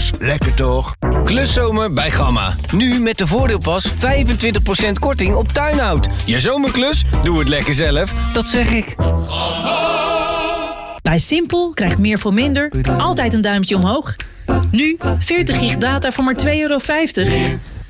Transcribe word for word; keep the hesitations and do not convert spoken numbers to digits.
klus. Lekker toch? Kluszomer bij Gamma. Nu met de voordeelpas vijfentwintig procent korting op tuinhout. Je zomerklus? Doe het lekker zelf. Dat zeg ik. Bij Simpel krijgt meer voor minder altijd een duimpje omhoog. Nu veertig gig data voor maar twee euro vijftig.